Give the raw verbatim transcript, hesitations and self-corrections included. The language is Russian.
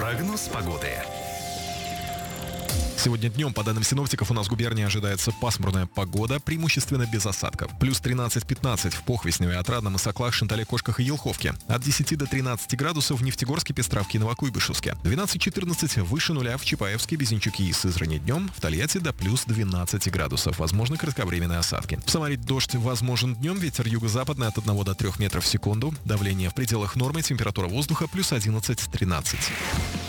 Прогноз погоды. Сегодня днем, по данным синоптиков, у нас в губернии ожидается пасмурная погода, преимущественно без осадков. Плюс тринадцать-пятнадцать в Похвесневе, Отрадном, Исаклах, Шантале, Кошках и Елховке. От десяти до тринадцати градусов в Нефтегорске, Пестравке, Новокуйбышевске. двенадцать-четырнадцать выше нуля в Чапаевске, Безенчуке и Сызрани днем. В Тольятти до плюс двенадцати градусов. Возможны кратковременные осадки. В Самаре дождь возможен днем, ветер юго-западный от одного до трёх метров в секунду. Давление в пределах нормы, температура воздуха плюс одиннадцать-тринадцать.